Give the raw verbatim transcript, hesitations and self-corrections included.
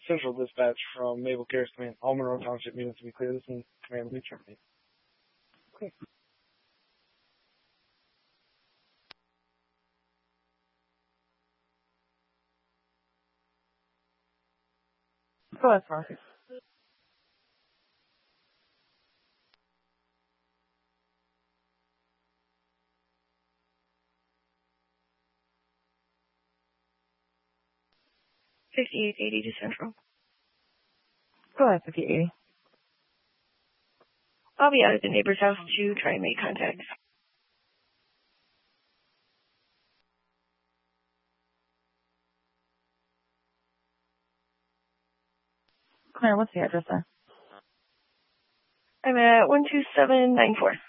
Central Dispatch from Naval Cares Command. All Monroe Township units to be clear. This is command will be terminated. Okay. Go ahead, Marcus. fifty-eight eighty to Central. Go ahead, fifty-eight eighty. I'll be out at the neighbor's house to try and make contact. Claire, what's the address there? I'm at one two seven nine four.